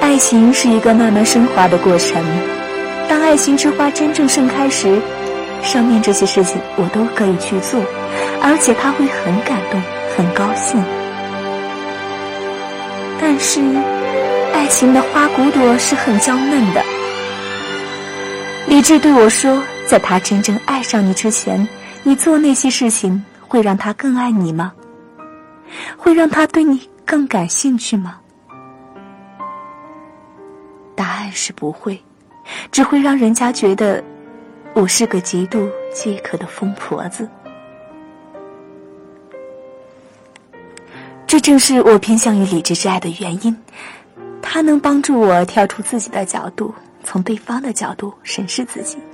爱情是一个慢慢升华的过程，当爱情之花真正盛开时，上面这些事情我都可以去做，而且他会很感动，很高兴。但是爱情的花骨朵是很娇嫩的。理智对我说，在他真正爱上你之前，你做那些事情会让他更爱你吗？会让他对你更感兴趣吗？答案是不会，只会让人家觉得我是个极度饥渴的疯婆子。这正是我偏向于理智之爱的原因，它能帮助我跳出自己的角度，从对方的角度审视自己。